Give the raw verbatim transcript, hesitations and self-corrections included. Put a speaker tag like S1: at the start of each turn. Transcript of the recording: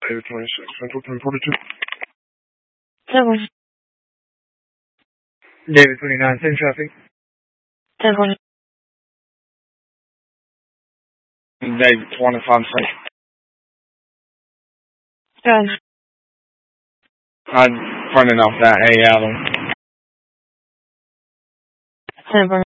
S1: David twenty-six, Central ten forty-two.
S2: Seven.
S3: David twenty-nine, same traffic.
S2: ten twenty.
S1: David twenty-five, Central.
S2: Good.
S1: I'm running off that A Allen.
S2: Seven.